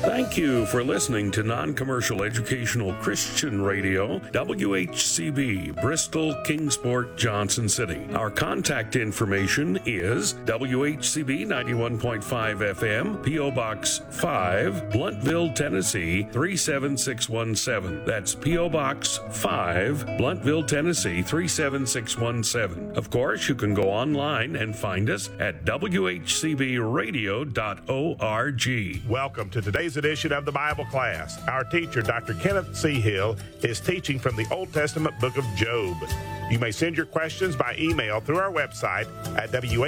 Thank you for listening to Non-Commercial Educational Christian Radio, WHCB, Bristol, Kingsport, Johnson City. Our contact information is WHCB 91.5 FM, P.O. Box 5, Blountville, Tennessee 37617. That's P.O. Box 5, Blountville, Tennessee 37617. Of course, you can go online and find us at WHCBradio.org. Welcome to today's edition of the Bible class. Our teacher, Dr. Kenneth C. Hill, is teaching from the Old Testament book of Job. You may send your questions by email through our website at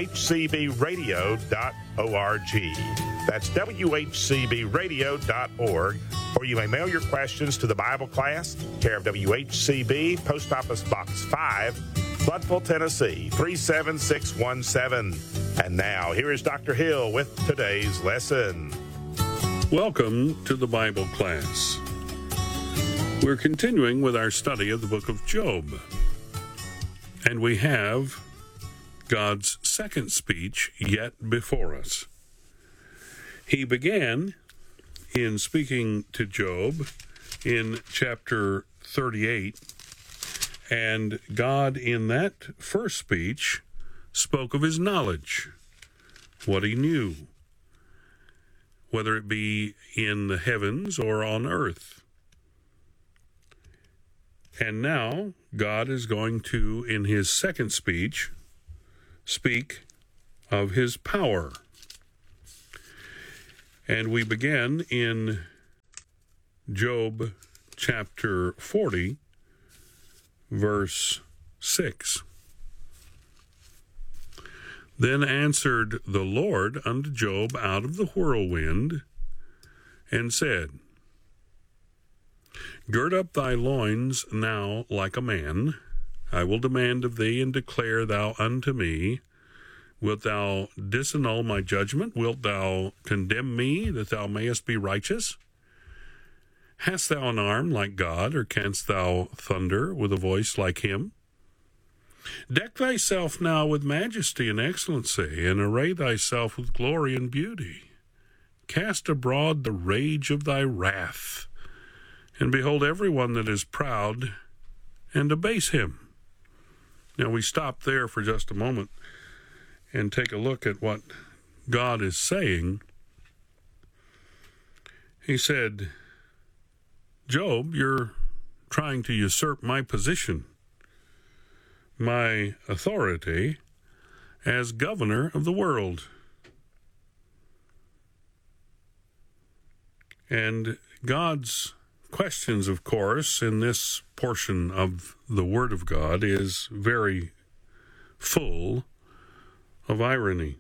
whcbradio.org. That's whcbradio.org. Or you may mail your questions to the Bible class, care of WHCB, Post Office Box 5, Blountville, Tennessee 37617. And now, here is Dr. Hill with today's lesson. Welcome to the Bible class. We're continuing with our study of the book of Job. And we have God's second speech yet before us. He began in speaking to Job in chapter 38, and God in that first speech spoke of his knowledge, what he knew, whether it be in the heavens or on earth. And now God is going to, in his second speech, speak of his power. And we begin in Job chapter 40, verse 6. Then answered the Lord unto Job out of the whirlwind, and said, Gird up thy loins now like a man. I will demand of thee, and declare thou unto me. Wilt thou disannul my judgment? Wilt thou condemn me, that thou mayest be righteous? Hast thou an arm like God, or canst thou thunder with a voice like him? Deck thyself now with majesty and excellency, and array thyself with glory and beauty. Cast abroad the rage of thy wrath, and behold every one that is proud, and abase him. Now we stop there for just a moment and take a look at what God is saying. He said, Job, you're trying to usurp my position, my authority as governor of the world. And God's questions, of course, in this portion of the Word of God is very full of irony.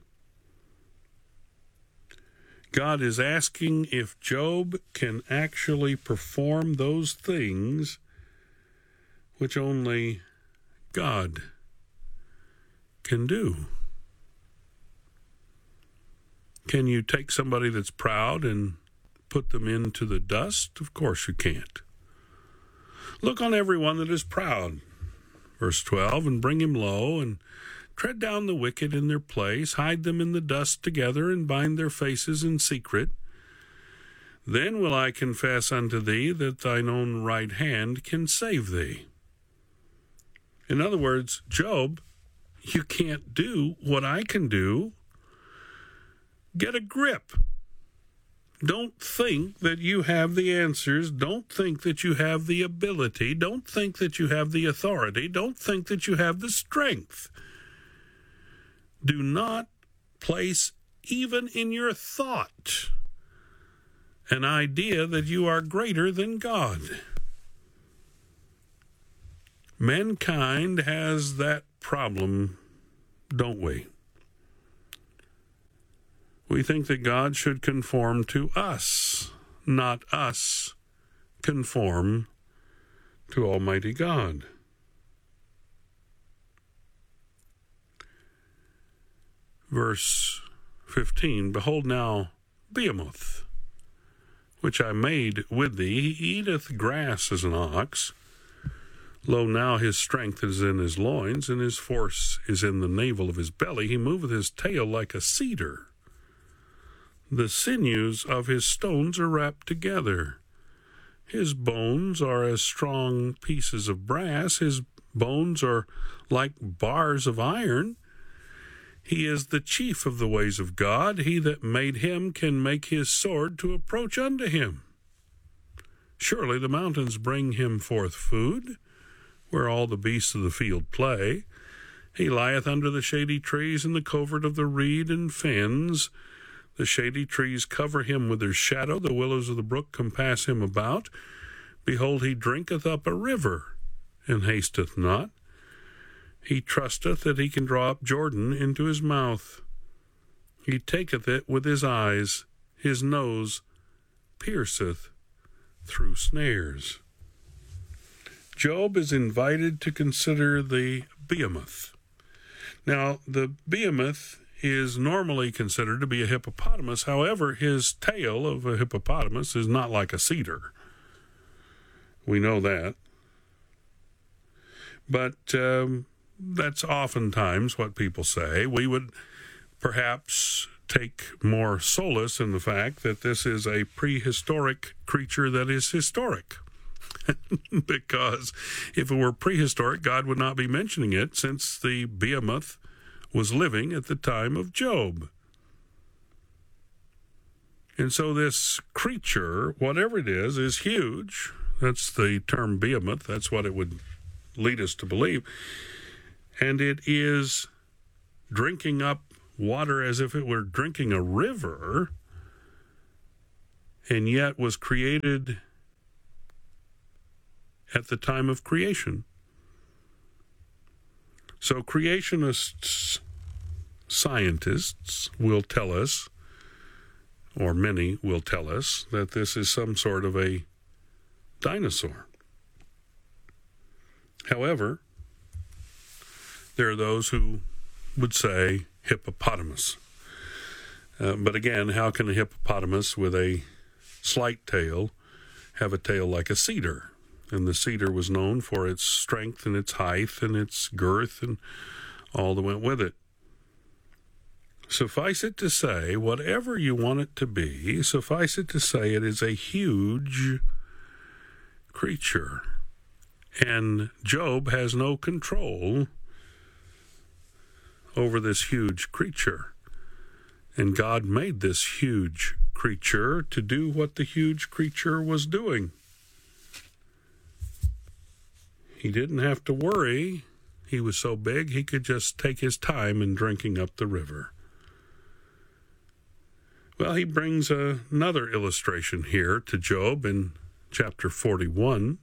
God is asking if Job can actually perform those things which only God can do. Can you take somebody that's proud and put them into the dust? Of course you can't. Look on everyone that is proud, verse 12, and bring him low, and tread down the wicked in their place, hide them in the dust together, and bind their faces in secret. Then will I confess unto thee that thine own right hand can save thee. In other words, Job, you can't do what I can do. Get a grip. Don't think that you have the answers. Don't think that you have the ability. Don't think that you have the authority. Don't think that you have the strength. Do not place even in your thought an idea that you are greater than God. Mankind has that problem, don't we? We think that God should conform to us, not us conform to Almighty God. Verse 15, Behold now Behemoth, which I made with thee, he eateth grass as an ox. Lo, now his strength is in his loins, and his force is in the navel of his belly. He moveth his tail like a cedar. The sinews of his stones are wrapped together. His bones are as strong pieces of brass. His bones are like bars of iron. He is the chief of the ways of God. He that made him can make his sword to approach unto him. Surely the mountains bring him forth food, where all the beasts of the field play. He lieth under the shady trees in the covert of the reed and fens. The shady trees cover him with their shadow. The willows of the brook compass him about. Behold, he drinketh up a river, and hasteth not. He trusteth that he can draw up Jordan into his mouth. He taketh it with his eyes. His nose pierceth through snares. Job is invited to consider the behemoth. Now, the behemoth is normally considered to be a hippopotamus. However, his tail of a hippopotamus is not like a cedar. We know that. But that's oftentimes what people say. We would perhaps take more solace in the fact that this is a prehistoric creature that is historic. Because if it were prehistoric, God would not be mentioning it, since the behemoth was living at the time of Job. And so this creature, whatever it is huge. That's the term behemoth. That's what it would lead us to believe. And it is drinking up water as if it were drinking a river, and yet was created at the time of creation. So creationists, scientists will tell us, or many will tell us, that this is some sort of a dinosaur. However, there are those who would say hippopotamus. But again, how can a hippopotamus with a slight tail have a tail like a cedar? And the cedar was known for its strength and its height and its girth and all that went with it. Suffice it to say, whatever you want it to be, suffice it to say it is a huge creature. And Job has no control over this huge creature. And God made this huge creature to do what the huge creature was doing. He didn't have to worry. He was so big, he could just take his time in drinking up the river. Well, he brings another illustration here to Job in chapter 41.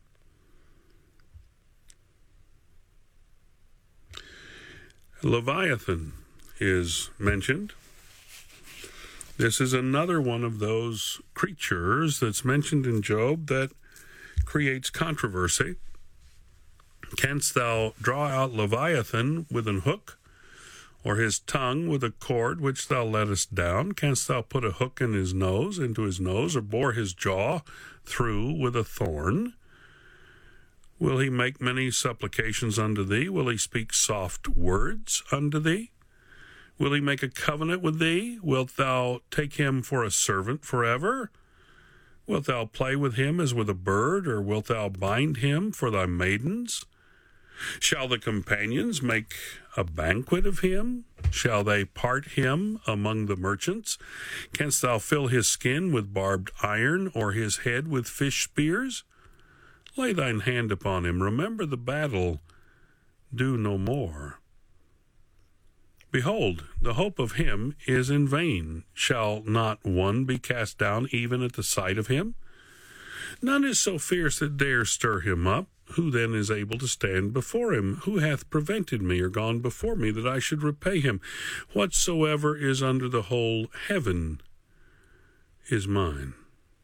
Leviathan is mentioned. This is another one of those creatures that's mentioned in Job that creates controversy. Canst thou draw out Leviathan with an hook, or his tongue with a cord which thou lettest down? Canst thou put a hook in his nose, into his nose, or bore his jaw through with a thorn? Will he make many supplications unto thee? Will he speak soft words unto thee? Will he make a covenant with thee? Wilt thou take him for a servant forever? Wilt thou play with him as with a bird, or wilt thou bind him for thy maidens? Shall the companions make a banquet of him? Shall they part him among the merchants? Canst thou fill his skin with barbed iron, or his head with fish spears? Lay thine hand upon him. Remember the battle. Do no more. Behold, the hope of him is in vain. Shall not one be cast down even at the sight of him? None is so fierce that dares stir him up. Who then is able to stand before him? Who hath prevented me or gone before me that I should repay him? Whatsoever is under the whole heaven is mine.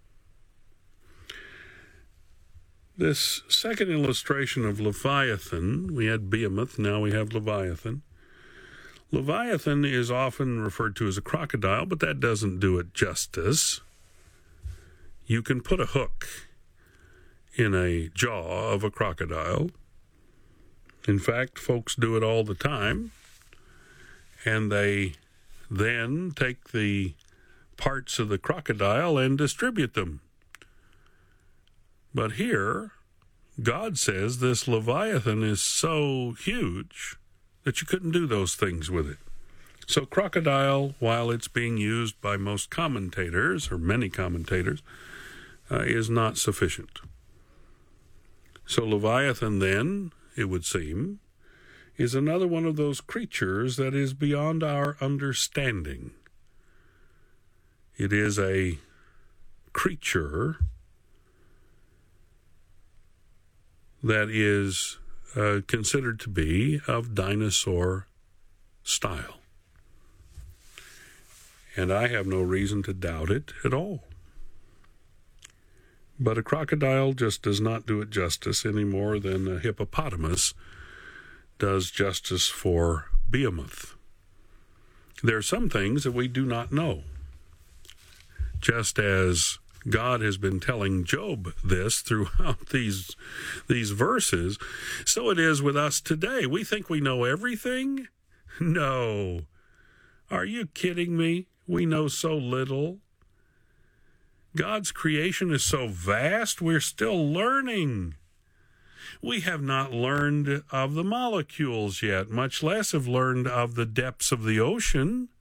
This second illustration of Leviathan, we had Behemoth, now we have Leviathan. Leviathan is often referred to as a crocodile, but that doesn't do it justice. You can put a hook in a jaw of a crocodile. In fact, folks do it all the time, and they then take the parts of the crocodile and distribute them. But here, God says this Leviathan is so huge that you couldn't do those things with it. So crocodile, while it's being used by most commentators, or many commentators, is not sufficient. So Leviathan then, it would seem, is another one of those creatures that is beyond our understanding. It is a creature that is considered to be of dinosaur style. And I have no reason to doubt it at all. But a crocodile just does not do it justice any more than a hippopotamus does justice for Behemoth. There are some things that we do not know. Just as God has been telling Job this throughout these verses, so it is with us today. We think we know everything? No. Are you kidding me? We know so little. God's creation is so vast, we're still learning. We have not learned of the molecules yet, much less have learned of the depths of the ocean.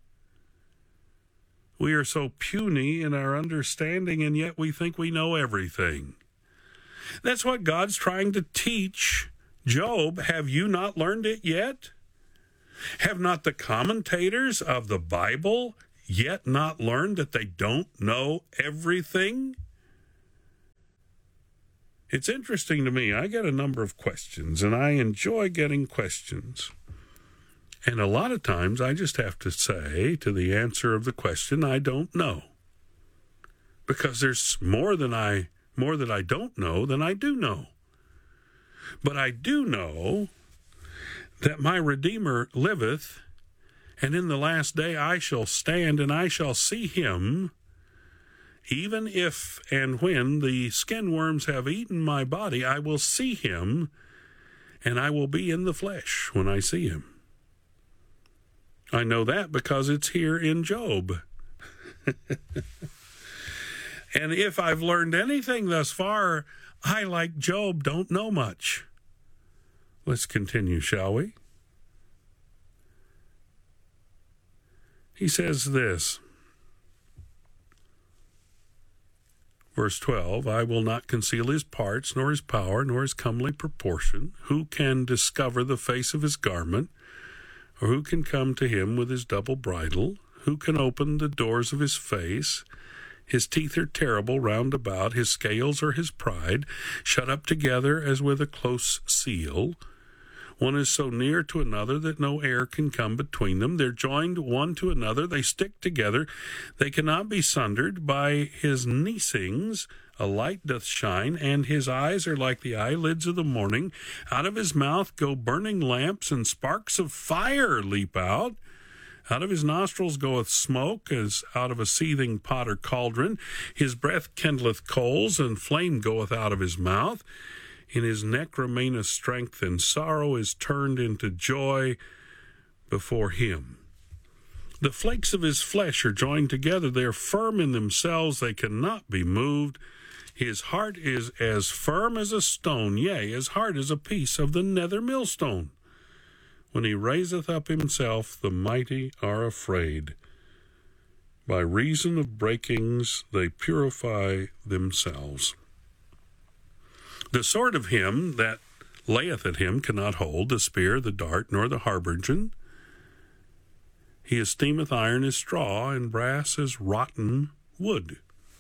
We are so puny in our understanding, and yet we think we know everything. That's what God's trying to teach Job. Have you not learned it yet? Have not the commentators of the Bible yet not learned that they don't know everything? It's interesting to me. I get a number of questions, and I enjoy getting questions. And a lot of times I just have to say to the answer of the question, I don't know. Because there's more that I don't know than I do know. But I do know that my Redeemer liveth, and in the last day I shall stand, and I shall see him, even if and when the skin worms have eaten my body. I will see him, and I will be in the flesh when I see him. I know that because it's here in Job. And if I've learned anything thus far, I, like Job, don't know much. Let's continue, shall we? He says this, verse 12, I will not conceal his parts, nor his power, nor his comely proportion. Who can discover the face of his garment? Or who can come to him with his double bridle? Who can open the doors of his face? His teeth are terrible round about. His scales are his pride, shut up together as with a close seal. One is so near to another that no air can come between them. They're joined one to another. They stick together. They cannot be sundered. By his neesings a light doth shine, and his eyes are like the eyelids of the morning. Out of his mouth go burning lamps, and sparks of fire leap out. Out of his nostrils goeth smoke, as out of a seething pot or cauldron. His breath kindleth coals, and flame goeth out of his mouth. In his neck remaineth strength, and sorrow is turned into joy before him. The flakes of his flesh are joined together. They are firm in themselves. They cannot be moved. His heart is as firm as a stone, yea, as hard as a piece of the nether millstone. When he raiseth up himself, the mighty are afraid. By reason of breakings they purify themselves. The sword of him that layeth at him cannot hold, the spear, the dart, nor the habergeon. He esteemeth iron as straw, and brass as rotten wood.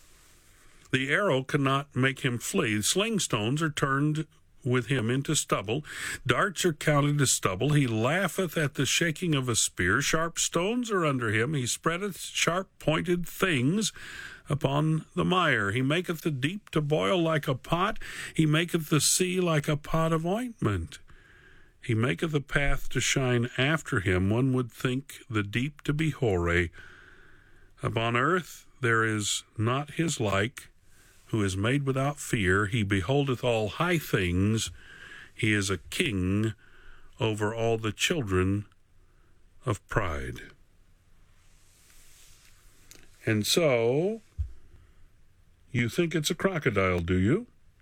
The arrow cannot make him flee. Sling stones are turned with him into stubble. Darts are counted as stubble. He laugheth at the shaking of a spear. Sharp stones are under him. He spreadeth sharp-pointed things upon the mire. He maketh the deep to boil like a pot. He maketh the sea like a pot of ointment. He maketh a path to shine after him. One would think the deep to be hoary. Upon earth there is not his like, who is made without fear. He beholdeth all high things. He is a king over all the children of pride. And so, you think it's a crocodile, do you?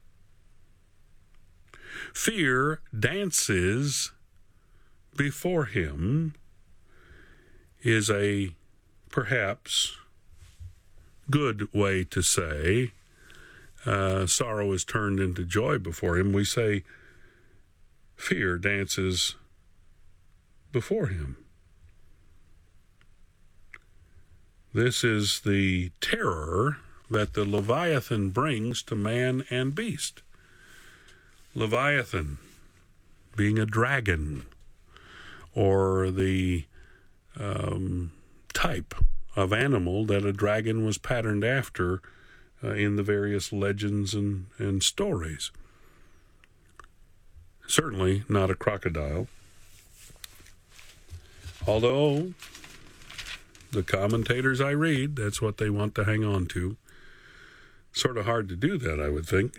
Fear dances before him is a perhaps good way to say sorrow is turned into joy before him. We say fear dances before him. This is the terror that the Leviathan brings to man and beast. Leviathan being a dragon, or the type of animal that a dragon was patterned after in the various legends and stories. Certainly not a crocodile. Although the commentators I read, that's what they want to hang on to. Sort of hard to do that, I would think.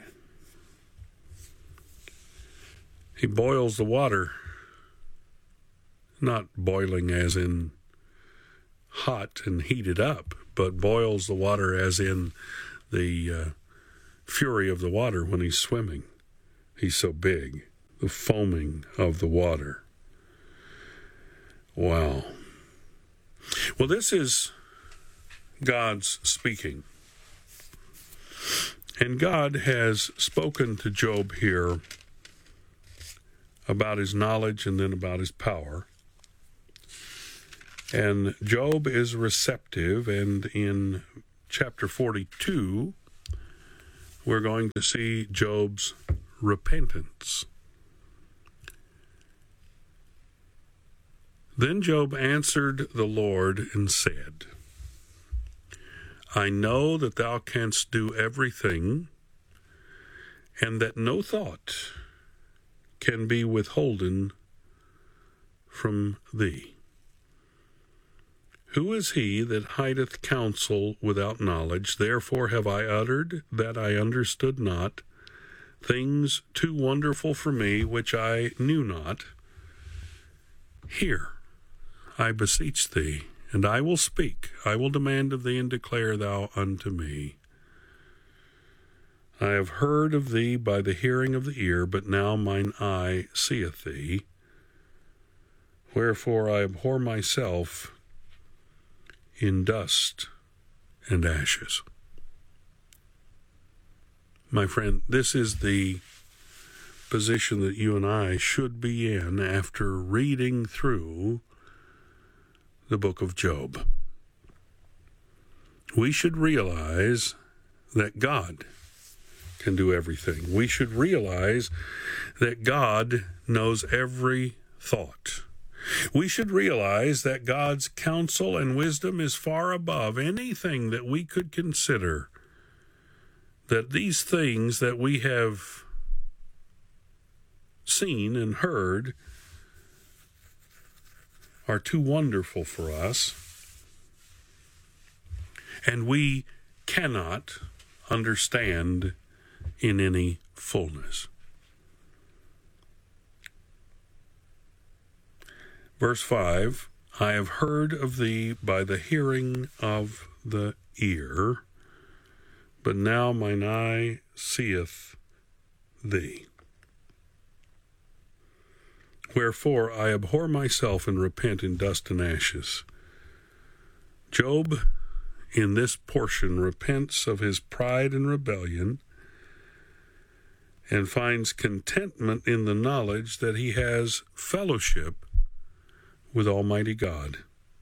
He boils the water, not boiling as in hot and heated up, but boils the water as in the fury of the water when he's swimming. He's so big, the foaming of the water. Wow. Well, this is God's speaking. And God has spoken to Job here about his knowledge and then about his power. And Job is receptive, and in chapter 42, we're going to see Job's repentance. Then Job answered the Lord and said, I know that thou canst do everything, and that no thought can be withholden from thee. Who is he that hideth counsel without knowledge? Therefore have I uttered that I understood not, things too wonderful for me, which I knew not. Hear, I beseech thee, and I will speak. I will demand of thee, and declare thou unto me. I have heard of thee by the hearing of the ear, but now mine eye seeth thee. Wherefore I abhor myself in dust and ashes. My friend, this is the position that you and I should be in after reading through the book of Job. We should realize that God can do everything. We should realize that God knows every thought. We should realize that God's counsel and wisdom is far above anything that we could consider, that these things that we have seen and heard are too wonderful for us, and we cannot understand in any fullness. Verse 5, I have heard of thee by the hearing of the ear, but now mine eye seeth thee. Wherefore I abhor myself and repent in dust and ashes. Job, in this portion, repents of his pride and rebellion and finds contentment in the knowledge that he has fellowship with Almighty God.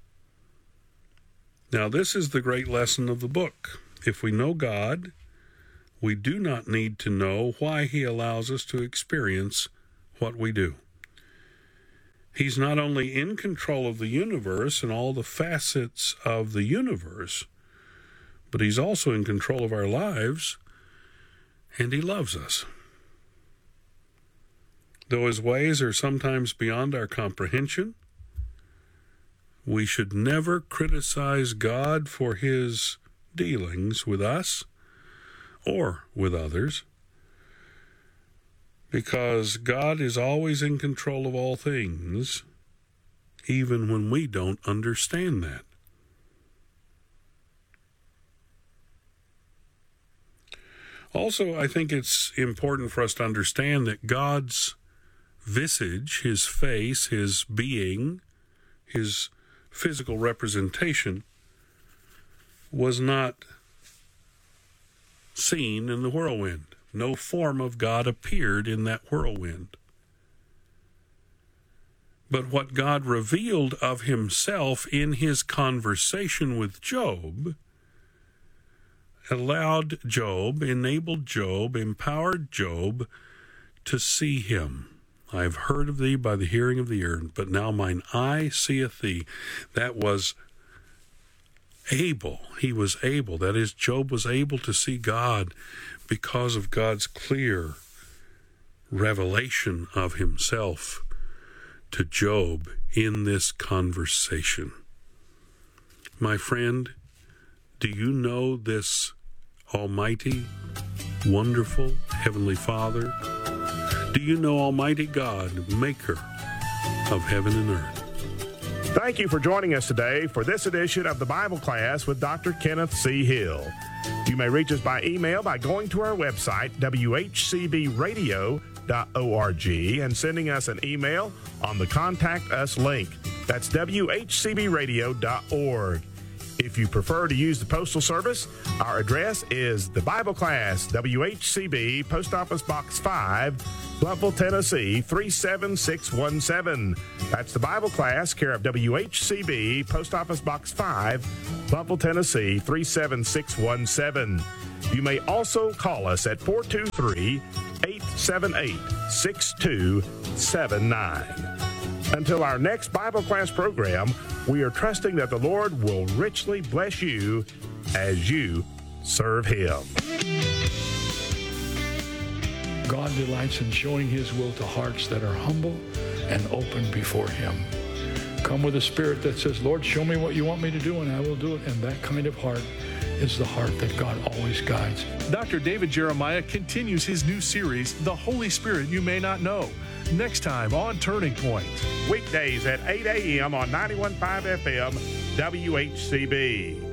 Now, this is the great lesson of the book. If we know God, we do not need to know why he allows us to experience what we do. He's not only in control of the universe and all the facets of the universe, but he's also in control of our lives, and he loves us. Though his ways are sometimes beyond our comprehension, we should never criticize God for his dealings with us or with others, because God is always in control of all things, even when we don't understand that. Also, I think it's important for us to understand that God's visage, his face, his being, his physical representation was not seen in the whirlwind. No form of God appeared in that whirlwind. But what God revealed of himself in his conversation with Job allowed Job, enabled Job, empowered Job to see him. I have heard of thee by the hearing of the ear, but now mine eye seeth thee. That was able. He was able. That is, Job was able to see God because of God's clear revelation of himself to Job in this conversation. My friend, do you know this almighty, wonderful Heavenly Father? Do you know Almighty God, maker of heaven and earth? Thank you for joining us today for this edition of the Bible Class with Dr. Kenneth C. Hill. You may reach us by email by going to our website, whcbradio.org, and sending us an email on the Contact Us link. That's whcbradio.org. If you prefer to use the postal service, our address is the Bible Class, WHCB, Post Office Box 5, Bluffville, Tennessee, 37617. That's the Bible Class, care of WHCB, Post Office Box 5, Bluffville, Tennessee, 37617. You may also call us at 423-878-6279. Until our next Bible class program, we are trusting that the Lord will richly bless you as you serve Him. God delights in showing His will to hearts that are humble and open before Him. Come with a spirit that says, Lord, show me what you want me to do, and I will do it. And that kind of heart is the heart that God always guides. Dr. David Jeremiah continues his new series, The Holy Spirit You May Not Know, next time on Turning Point. Weekdays at 8 a.m. on 91.5 FM, WHCB.